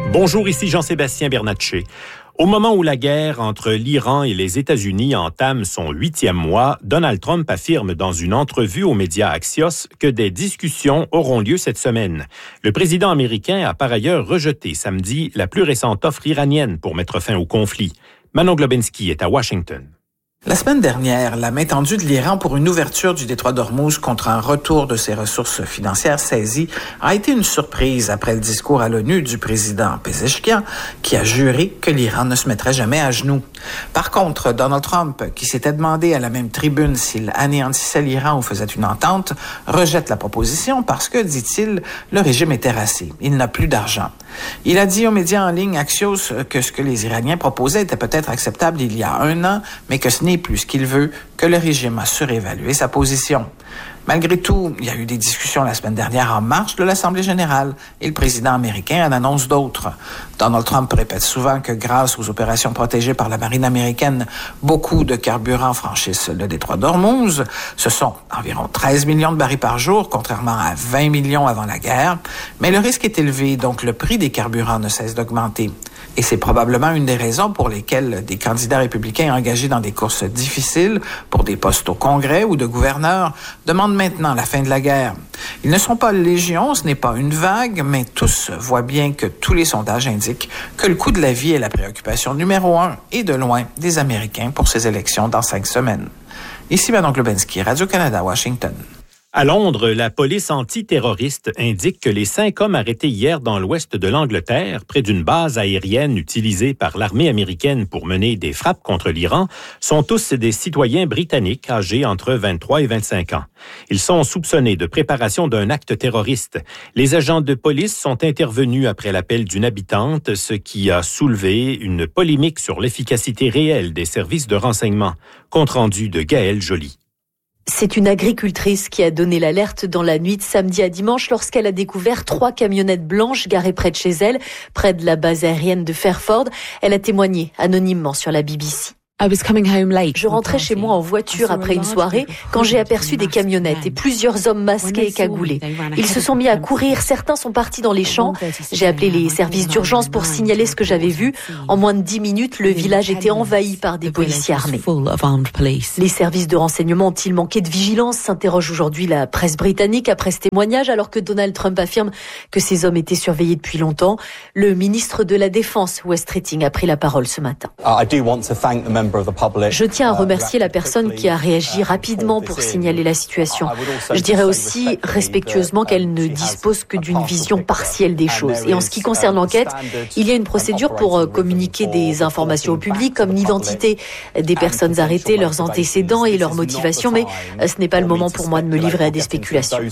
Bonjour, ici Jean-Sébastien Bernatchez. Au moment où la guerre entre l'Iran et les États-Unis entame son 8e mois, Donald Trump affirme dans une entrevue aux médias Axios que des discussions auront lieu cette semaine. Le président américain a par ailleurs rejeté samedi la plus récente offre iranienne pour mettre fin au conflit. Manon Globinski est à Washington. La semaine dernière, la main tendue de l'Iran pour une ouverture du détroit d'Ormuz contre un retour de ses ressources financières saisies a été une surprise après le discours à l'ONU du président Pezeshkian qui a juré que l'Iran ne se mettrait jamais à genoux. Par contre, Donald Trump, qui s'était demandé à la même tribune s'il anéantissait l'Iran ou faisait une entente, rejette la proposition parce que, dit-il, le régime est terrassé. Il n'a plus d'argent. Il a dit aux médias en ligne Axios que ce que les Iraniens proposaient était peut-être acceptable il y a un an, mais que ce n'est plus ce qu'il veut, que le régime a surévalué sa position. Malgré tout, il y a eu des discussions la semaine dernière en marge de l'Assemblée générale et le président américain en annonce d'autres. Donald Trump répète souvent que grâce aux opérations protégées par la marine américaine, beaucoup de carburants franchissent le détroit d'Ormuz. Ce sont environ 13 millions de barils par jour, contrairement à 20 millions avant la guerre. Mais le risque est élevé, donc le prix des carburants ne cesse d'augmenter. Et c'est probablement une des raisons pour lesquelles des candidats républicains engagés dans des courses difficiles pour des postes au Congrès ou de gouverneurs demandent maintenant la fin de la guerre. Ils ne sont pas légion, ce n'est pas une vague, mais tous voient bien que tous les sondages indiquent que le coût de la vie est la préoccupation numéro 1 et de loin des Américains pour ces élections dans 5 semaines. Ici Manon Globinski, Radio-Canada, Washington. À Londres, la police antiterroriste indique que les 5 hommes arrêtés hier dans l'ouest de l'Angleterre, près d'une base aérienne utilisée par l'armée américaine pour mener des frappes contre l'Iran, sont tous des citoyens britanniques âgés entre 23 et 25 ans. Ils sont soupçonnés de préparation d'un acte terroriste. Les agents de police sont intervenus après l'appel d'une habitante, ce qui a soulevé une polémique sur l'efficacité réelle des services de renseignement. Compte rendu de Gaëlle Joly. C'est une agricultrice qui a donné l'alerte dans la nuit de samedi à dimanche lorsqu'elle a découvert 3 camionnettes blanches garées près de chez elle, près de la base aérienne de Fairford. Elle a témoigné anonymement sur la BBC. Je rentrais chez moi en voiture après une soirée quand j'ai aperçu des camionnettes et plusieurs hommes masqués et cagoulés. Ils se sont mis à courir, certains sont partis dans les champs. J'ai appelé les services d'urgence pour signaler ce que j'avais vu. En moins de 10 minutes, le village était envahi par des policiers armés. Les services de renseignement ont-ils manqué de vigilance, s'interroge aujourd'hui la presse britannique après ce témoignage, alors que Donald Trump affirme que ces hommes étaient surveillés depuis longtemps. Le ministre de la Défense, Wes Streeting, a pris la parole ce matin. Je tiens à remercier la personne qui a réagi rapidement pour signaler la situation. Je dirais aussi respectueusement qu'elle ne dispose que d'une vision partielle des choses. Et en ce qui concerne l'enquête, il y a une procédure pour communiquer des informations au public, comme l'identité des personnes arrêtées, leurs antécédents et leurs motivations, mais ce n'est pas le moment pour moi de me livrer à des spéculations.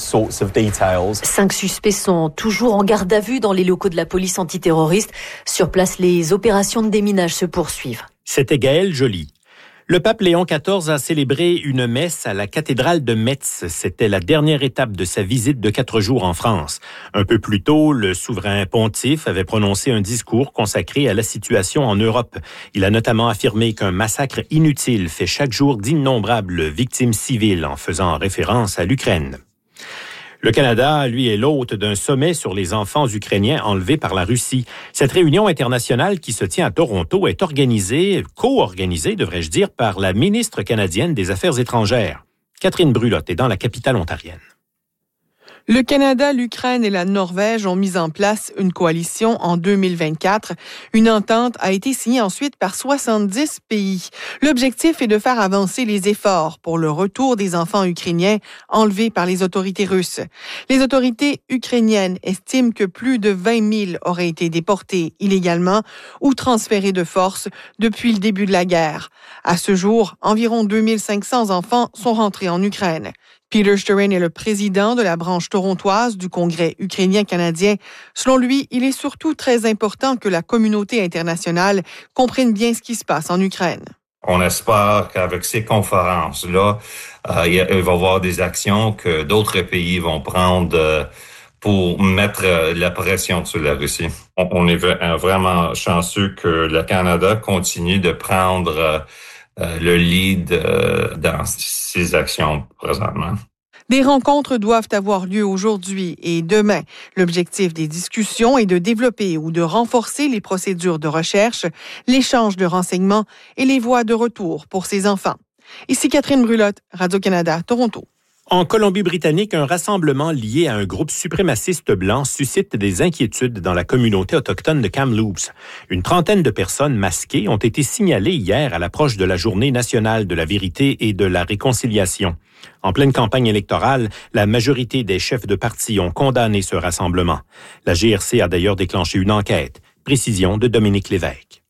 5 suspects sont toujours en garde à vue dans les locaux de la police antiterroriste. Sur place, les opérations de déminage se poursuivent. C'était Gaëlle Joly. Le pape Léon XIV a célébré une messe à la cathédrale de Metz. C'était la dernière étape de sa visite de 4 jours en France. Un peu plus tôt, le souverain pontife avait prononcé un discours consacré à la situation en Europe. Il a notamment affirmé qu'un massacre inutile fait chaque jour d'innombrables victimes civiles en faisant référence à l'Ukraine. Le Canada, lui, est l'hôte d'un sommet sur les enfants ukrainiens enlevés par la Russie. Cette réunion internationale qui se tient à Toronto est co-organisée, devrais-je dire, par la ministre canadienne des Affaires étrangères. Catherine Brulotte est dans la capitale ontarienne. Le Canada, l'Ukraine et la Norvège ont mis en place une coalition en 2024. Une entente a été signée ensuite par 70 pays. L'objectif est de faire avancer les efforts pour le retour des enfants ukrainiens enlevés par les autorités russes. Les autorités ukrainiennes estiment que plus de 20 000 auraient été déportés illégalement ou transférés de force depuis le début de la guerre. À ce jour, environ 2 500 enfants sont rentrés en Ukraine. Peter Sturyn est le président de la branche torontoise du Congrès ukrainien-canadien. Selon lui, il est surtout très important que la communauté internationale comprenne bien ce qui se passe en Ukraine. On espère qu'avec ces conférences-là, il va y avoir des actions que d'autres pays vont prendre pour mettre la pression sur la Russie. On est vraiment chanceux que le Canada continue de prendre le lead dans ces actions présentement. Des rencontres doivent avoir lieu aujourd'hui et demain. L'objectif des discussions est de développer ou de renforcer les procédures de recherche, l'échange de renseignements et les voies de retour pour ces enfants. Ici Catherine Brulotte, Radio-Canada, Toronto. En Colombie-Britannique, un rassemblement lié à un groupe suprémaciste blanc suscite des inquiétudes dans la communauté autochtone de Kamloops. Une trentaine de personnes masquées ont été signalées hier à l'approche de la Journée nationale de la vérité et de la réconciliation. En pleine campagne électorale, la majorité des chefs de parti ont condamné ce rassemblement. La GRC a d'ailleurs déclenché une enquête. Précision de Dominique Lévesque.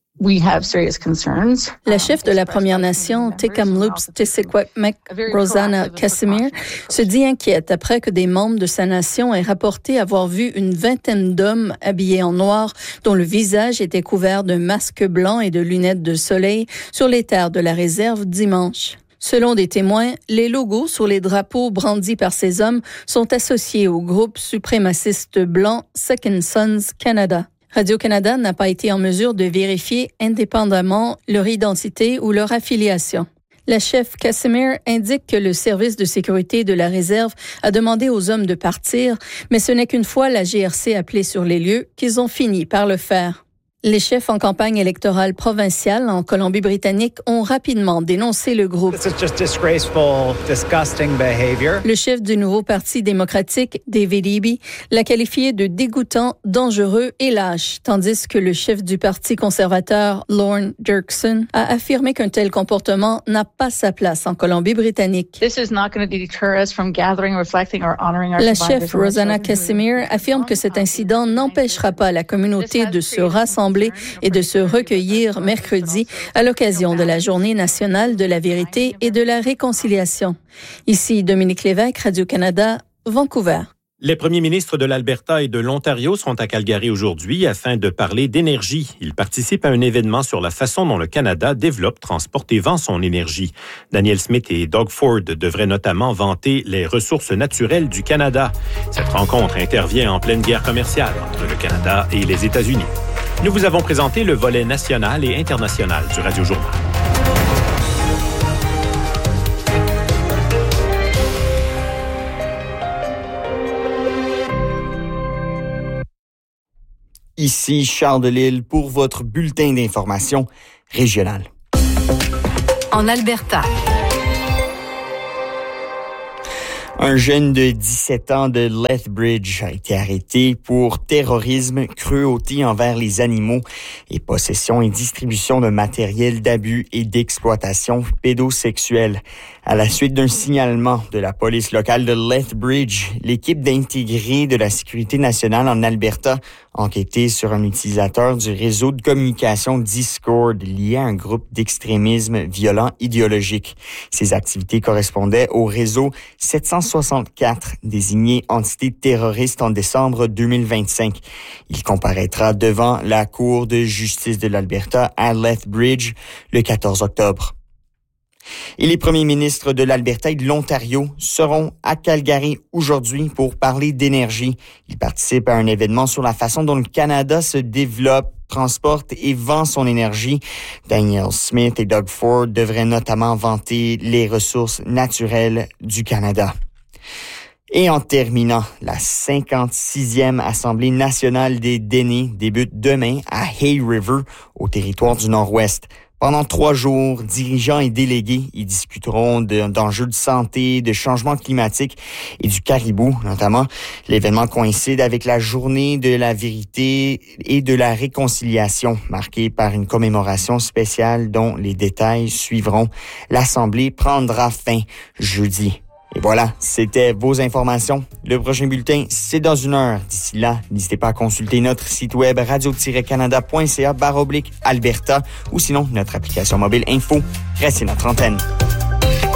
La chef de la Première Nation, Tk'emlúps Tisikwakmek, Rosanna Casimir, se dit inquiète après que des membres de sa nation aient rapporté avoir vu une vingtaine d'hommes habillés en noir dont le visage était couvert d'un masque blanc et de lunettes de soleil sur les terres de la réserve dimanche. Selon des témoins, les logos sur les drapeaux brandis par ces hommes sont associés au groupe suprémaciste blanc Second Sons Canada. Radio-Canada n'a pas été en mesure de vérifier indépendamment leur identité ou leur affiliation. La chef Casimir indique que le service de sécurité de la réserve a demandé aux hommes de partir, mais ce n'est qu'une fois la GRC appelée sur les lieux qu'ils ont fini par le faire. Les chefs en campagne électorale provinciale en Colombie-Britannique ont rapidement dénoncé le groupe. Le chef du nouveau Parti démocratique, David Eby, l'a qualifié de dégoûtant, dangereux et lâche, tandis que le chef du Parti conservateur, Lorne Dirksen, a affirmé qu'un tel comportement n'a pas sa place en Colombie-Britannique. La chef Rosanna Casimir affirme que cet incident n'empêchera pas la communauté de se rassembler et de se recueillir mercredi à l'occasion de la Journée nationale de la vérité et de la réconciliation. Ici Dominique Lévesque, Radio-Canada, Vancouver. Les premiers ministres de l'Alberta et de l'Ontario sont à Calgary aujourd'hui afin de parler d'énergie. Ils participent à un événement sur la façon dont le Canada développe, transporte et vend son énergie. Danielle Smith et Doug Ford devraient notamment vanter les ressources naturelles du Canada. Cette rencontre intervient en pleine guerre commerciale entre le Canada et les États-Unis. Nous vous avons présenté le volet national et international du Radio Journal. Ici Charles Delisle pour votre bulletin d'information régionale. En Alberta. Un jeune de 17 ans de Lethbridge a été arrêté pour terrorisme, cruauté envers les animaux et possession et distribution de matériel d'abus et d'exploitation pédosexuelle. À la suite d'un signalement de la police locale de Lethbridge, l'équipe d'intégrés de la Sécurité nationale en Alberta a enquêté sur un utilisateur du réseau de communication Discord lié à un groupe d'extrémisme violent idéologique. Ces activités correspondaient au réseau 764, désigné entité terroriste en décembre 2025. Il comparaîtra devant la Cour de justice de l'Alberta à Lethbridge le 14 octobre. Et les premiers ministres de l'Alberta et de l'Ontario seront à Calgary aujourd'hui pour parler d'énergie. Ils participent à un événement sur la façon dont le Canada se développe, transporte et vend son énergie. Danielle Smith et Doug Ford devraient notamment vanter les ressources naturelles du Canada. Et en terminant, la 56e Assemblée nationale des Dénés débute demain à Hay River, au territoire du Nord-Ouest. Pendant 3 jours, dirigeants et délégués y discuteront d'enjeux de santé, de changement climatique et du caribou, notamment. L'événement coïncide avec la Journée de la vérité et de la réconciliation, marquée par une commémoration spéciale dont les détails suivront. L'Assemblée prendra fin jeudi. Et voilà, c'était vos informations. Le prochain bulletin, c'est dans 1 heure. D'ici là, n'hésitez pas à consulter notre site web radio-canada.ca/Alberta ou sinon notre application mobile Info. Restez notre antenne.